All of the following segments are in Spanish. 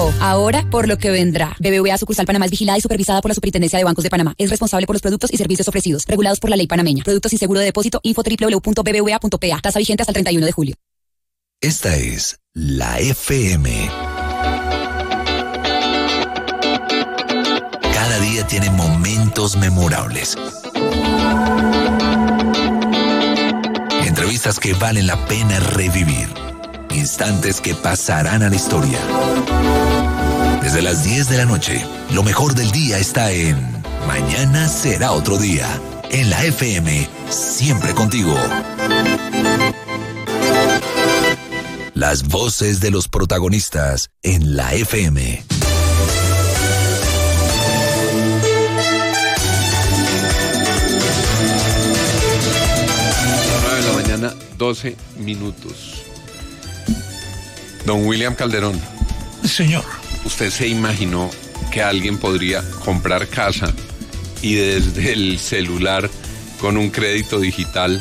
pasó, ahora por lo que vendrá. BBVA Sucursal Panamá es vigilada y supervisada por la Superintendencia de Bancos de Panamá. Es responsable por los productos y servicios ofrecidos, regulados por la ley panameña. Productos sin seguro de depósito, info www.bbva.pa. Tasa vigente hasta el 31 de julio. Esta es la FM. Cada día tiene momentos memorables. Entrevistas que valen la pena revivir. Instantes que pasarán a la historia. Desde las 10 de la noche, lo mejor del día está en Mañana será otro día. En la FM, siempre contigo. Las voces de los protagonistas en la FM. 12 minutos. Don William Calderón. Señor. ¿Usted se imaginó que alguien podría comprar casa y desde el celular con un crédito digital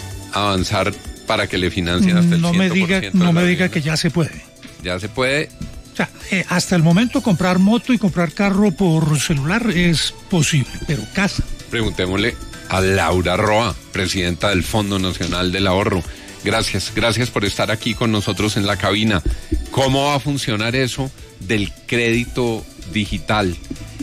avanzar para que le financien hasta el 100%? No me diga que ya se puede. ¿Ya se puede? O sea, hasta el momento comprar moto y comprar carro por celular es posible, pero casa. Preguntémosle a Laura Roa, presidenta del Fondo Nacional del Ahorro. Gracias por estar aquí con nosotros en la cabina. ¿Cómo va a funcionar eso del crédito digital?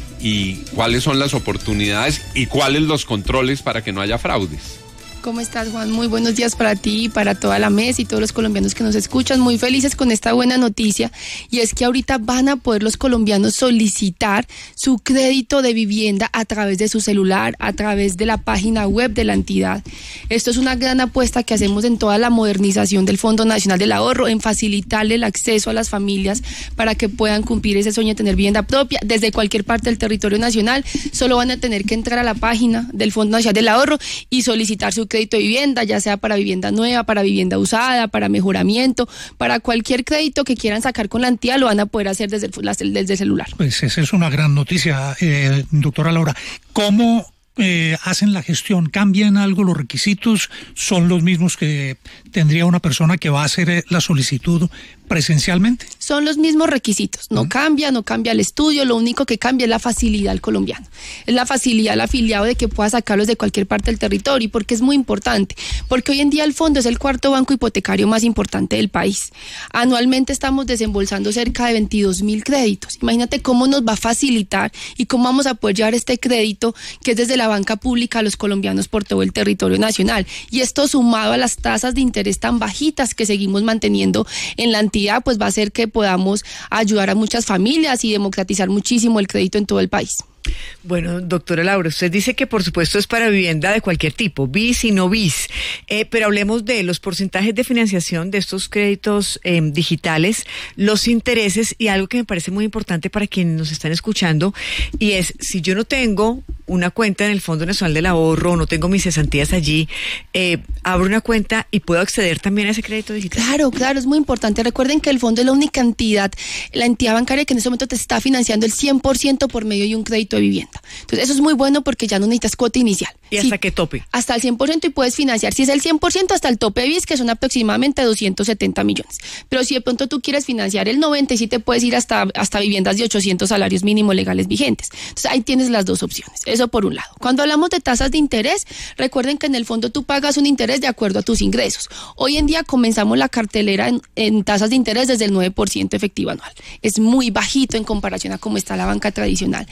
¿Y cuáles son las oportunidades y cuáles los controles para que no haya fraudes? ¿Cómo estás, Juan? Muy buenos días para ti y para toda la mesa y todos los colombianos que nos escuchan. Muy felices con esta buena noticia, y es que ahorita van a poder los colombianos solicitar su crédito de vivienda a través de su celular, a través de la página web de la entidad. Esto es una gran apuesta que hacemos en toda la modernización del Fondo Nacional del Ahorro, en facilitarle el acceso a las familias para que puedan cumplir ese sueño de tener vivienda propia desde cualquier parte del territorio nacional. Solo van a tener que entrar a la página del Fondo Nacional del Ahorro y solicitar su crédito de vivienda, ya sea para vivienda nueva, para vivienda usada, para mejoramiento, para cualquier crédito que quieran sacar con la entidad, lo van a poder hacer desde el celular. Pues esa es una gran noticia, doctora Laura. ¿Cómo hacen la gestión? ¿Cambian algo los requisitos? ¿Son los mismos que tendría una persona que va a hacer la solicitud presencialmente? Son los mismos requisitos, no cambia el estudio, lo único que cambia es la facilidad al colombiano, es la facilidad al afiliado de que pueda sacarlos de cualquier parte del territorio. ¿Y por qué es muy importante? Porque hoy en día el fondo es el cuarto banco hipotecario más importante del país. Anualmente estamos desembolsando cerca de 22.000 créditos. Imagínate cómo nos va a facilitar y cómo vamos a poder llevar este crédito que es desde la banca pública a los colombianos por todo el territorio nacional. Y esto sumado a las tasas de interés tan bajitas que seguimos manteniendo en la entidad, pues va a hacer que podamos ayudar a muchas familias y democratizar muchísimo el crédito en todo el país. Bueno, doctora Laura, usted dice que por supuesto es para vivienda de cualquier tipo, bis y no bis, pero hablemos de los porcentajes de financiación de estos créditos digitales, los intereses y algo que me parece muy importante para quienes nos están escuchando, y es, si yo no tengo una cuenta en el Fondo Nacional del Ahorro, no tengo mis cesantías allí, abro una cuenta y puedo acceder también a ese crédito digital. Claro, es muy importante. Recuerden que el fondo es la única entidad, la entidad bancaria que en este momento te está financiando el 100% por medio de un crédito de vivienda. Entonces eso es muy bueno porque ya no necesitas cuota inicial. ¿Y hasta qué tope? Hasta el 100%, y puedes financiar, si es el 100%, hasta el tope BIS, que son aproximadamente 270 millones. Pero si de pronto tú quieres financiar el 90%, sí te puedes ir hasta viviendas de 800 salarios mínimos legales vigentes. Entonces ahí tienes las dos opciones. Eso por un lado. Cuando hablamos de tasas de interés, recuerden que en el fondo tú pagas un interés de acuerdo a tus ingresos. Hoy en día comenzamos la cartelera en tasas de interés desde el 9% efectivo anual. Es muy bajito en comparación a cómo está la banca tradicional.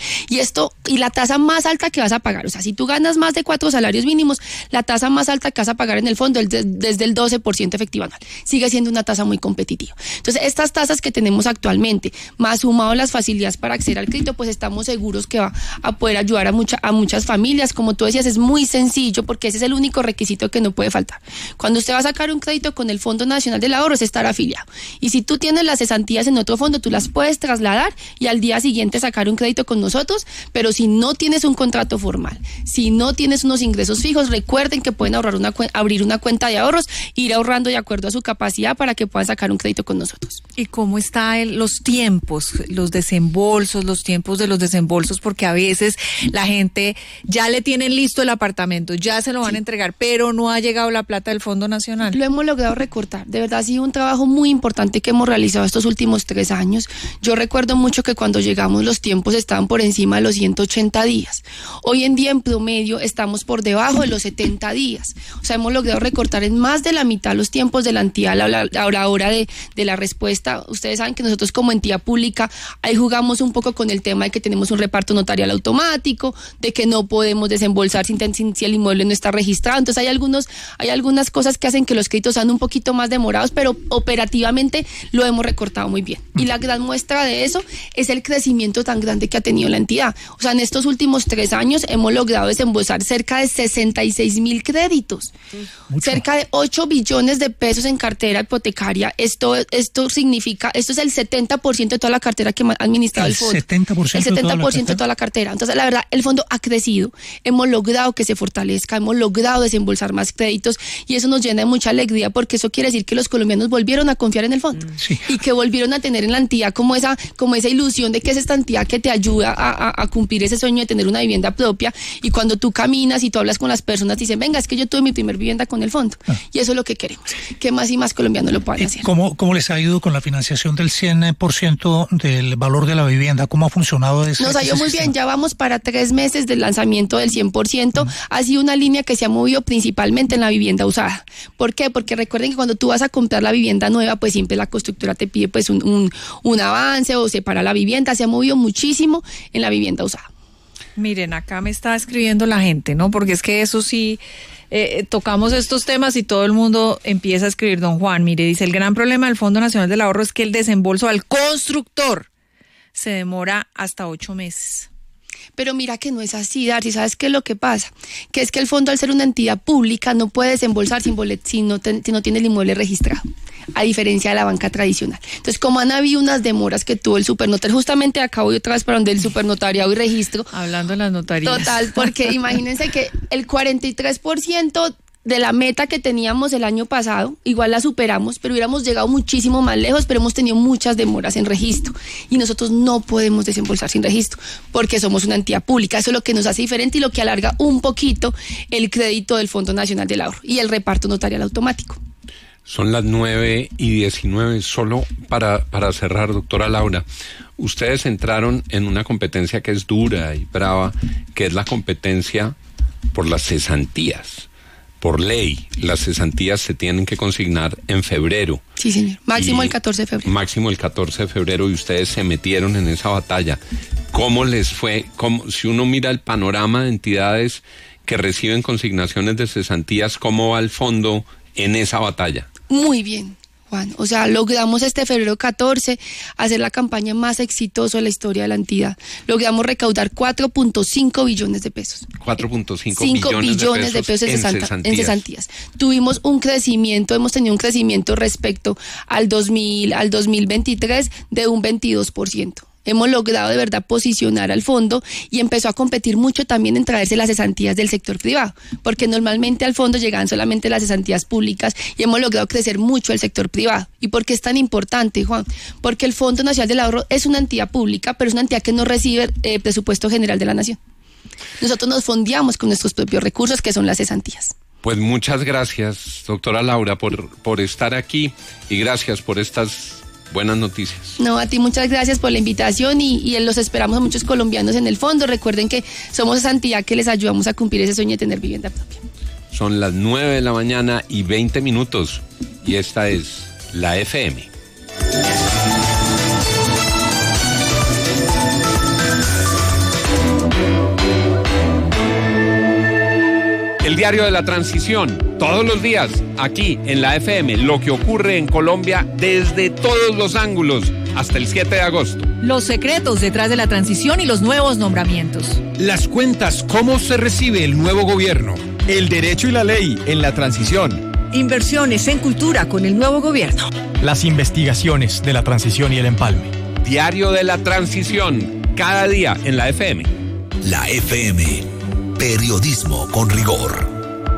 Y la tasa más alta que vas a pagar, o sea, si tú ganas más de 4 salarios mínimos, la tasa más alta que vas a pagar en el fondo es desde el 12% efectivo anual. Sigue siendo una tasa muy competitiva. Entonces, estas tasas que tenemos actualmente, más sumado las facilidades para acceder al crédito, pues estamos seguros que va a poder ayudar a muchas familias. Como tú decías, es muy sencillo porque ese es el único requisito que no puede faltar. Cuando usted va a sacar un crédito con el Fondo Nacional del Ahorro, es estar afiliado. Y si tú tienes las cesantías en otro fondo, tú las puedes trasladar y al día siguiente sacar un crédito con nosotros, pero si no tienes un contrato formal, si no tienes tienes unos ingresos fijos, recuerden que pueden abrir una cuenta de ahorros, ir ahorrando de acuerdo a su capacidad para que puedan sacar un crédito con nosotros. ¿Y cómo están los tiempos, los tiempos de los desembolsos? Porque a veces la gente ya le tienen listo el apartamento, ya se lo van a entregar, pero no ha llegado la plata del Fondo Nacional. Lo hemos logrado recortar. De verdad ha sido un trabajo muy importante que hemos realizado estos últimos 3 años. Yo recuerdo mucho que cuando llegamos los tiempos estaban por encima de los 180 días. Hoy en día en promedio estamos por debajo de los 70 días. O sea, hemos logrado recortar en más de la mitad los tiempos de la entidad a la hora de la respuesta. Ustedes saben que nosotros como entidad pública ahí jugamos un poco con el tema de que tenemos un reparto notarial automático, de que no podemos desembolsar si el inmueble no está registrado. Entonces hay algunas cosas que hacen que los créditos sean un poquito más demorados, pero operativamente lo hemos recortado muy bien. Y la gran muestra de eso es el crecimiento tan grande que ha tenido la entidad. O sea, en estos últimos 3 años hemos logrado desembolsar cerca de 66,000 créditos. Mucho. Cerca de 8 billones de pesos en cartera hipotecaria. Esto significa, esto es el 70% de toda la cartera que ha administrado el fondo. El 70% de toda la cartera. Entonces, la verdad, el fondo ha crecido. Hemos logrado que se fortalezca, hemos logrado desembolsar más créditos y eso nos llena de mucha alegría porque eso quiere decir que los colombianos volvieron a confiar en el fondo y que volvieron a tener en la entidad como esa ilusión de que es esta entidad que te ayuda a cumplir ese sueño de tener una vivienda propia. Y cuando tú caminas y tú hablas con las personas, dicen, venga, es que yo tuve mi primer vivienda con el fondo. Y eso es lo que queremos, que más y más colombianos lo puedan hacer. ¿Cómo les ha ido con la financiación del 100% del valor de la vivienda? ¿Cómo ha funcionado eso? Nos ha ido muy bien, ya vamos para 3 meses del lanzamiento del 100%. Ha sido una línea que se ha movido principalmente en la vivienda usada. ¿Por qué? Porque recuerden que cuando tú vas a comprar la vivienda nueva, pues siempre la constructora te pide pues un avance o separa la vivienda. Se ha movido muchísimo en la vivienda usada. Miren, acá me está escribiendo la gente, ¿no? Porque es que eso sí, tocamos estos temas y todo el mundo empieza a escribir. Don Juan, mire, dice, el gran problema del Fondo Nacional del Ahorro es que el desembolso al constructor se demora hasta 8 meses. Pero mira que no es así, Darcy. ¿Sabes qué es lo que pasa? Que es que el fondo, al ser una entidad pública, no puede desembolsar si no tiene el inmueble registrado, a diferencia de la banca tradicional. Entonces, como han habido unas demoras que tuvo el supernotario, justamente acabo de otra vez para donde el supernotariado y registro. Hablando de las notarías. Total, porque imagínense que el 43% de la meta que teníamos el año pasado, igual la superamos, pero hubiéramos llegado muchísimo más lejos, pero hemos tenido muchas demoras en registro y nosotros no podemos desembolsar sin registro porque somos una entidad pública. Eso es lo que nos hace diferente y lo que alarga un poquito el crédito del Fondo Nacional del Ahorro y el reparto notarial automático. Son las 9:19, solo para cerrar, doctora Laura. Ustedes entraron en una competencia que es dura y brava, que es la competencia por las cesantías. Por ley, las cesantías se tienen que consignar en febrero. Sí, señor. Máximo el 14 de febrero. Máximo el 14 de febrero y ustedes se metieron en esa batalla. ¿Cómo les fue? Si uno mira el panorama de entidades que reciben consignaciones de cesantías, ¿cómo va el fondo en esa batalla? Muy bien, Juan. O sea, logramos este febrero 14 hacer la campaña más exitosa de la historia de la entidad. Logramos recaudar 4.5 billones de pesos. 4.5 billones de pesos en cesantías. Tuvimos un crecimiento, hemos tenido un crecimiento respecto al 2023 de un 22%. Hemos logrado de verdad posicionar al fondo y empezó a competir mucho también en traerse las cesantías del sector privado, porque normalmente al fondo llegaban solamente las cesantías públicas y hemos logrado crecer mucho el sector privado. ¿Y por qué es tan importante, Juan? Porque el Fondo Nacional del Ahorro es una entidad pública, pero es una entidad que no recibe presupuesto general de la nación. Nosotros nos fondeamos con nuestros propios recursos, que son las cesantías. Pues muchas gracias, doctora Laura, por estar aquí y gracias por estas buenas noticias. No, a ti muchas gracias por la invitación y los esperamos a muchos colombianos en el fondo. Recuerden que somos esa entidad que les ayudamos a cumplir ese sueño de tener vivienda propia. Son las 9:20 y esta es la FM. El diario de la transición, todos los días, aquí en la FM, lo que ocurre en Colombia desde todos los ángulos, hasta el 7 de agosto. Los secretos detrás de la transición y los nuevos nombramientos. Las cuentas, cómo se recibe el nuevo gobierno. El derecho y la ley en la transición. Inversiones en cultura con el nuevo gobierno. Las investigaciones de la transición y el empalme. Diario de la transición, cada día en la FM. La FM, periodismo con rigor.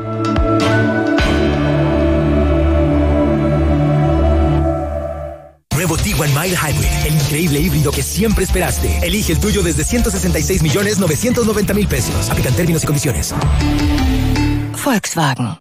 Nuevo Tiguan Mild Hybrid, el increíble híbrido que siempre esperaste. Elige el tuyo desde 166.990.000 pesos. Aplican términos y condiciones. Volkswagen.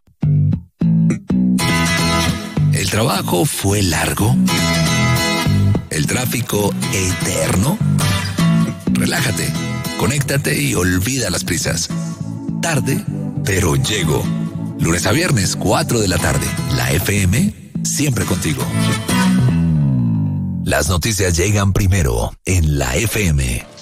¿El trabajo fue largo? ¿El tráfico eterno? Relájate, conéctate y olvida las prisas. Tarde, pero llego. Lunes a viernes, 4 de la tarde. La FM, siempre contigo. Las noticias llegan primero en la FM.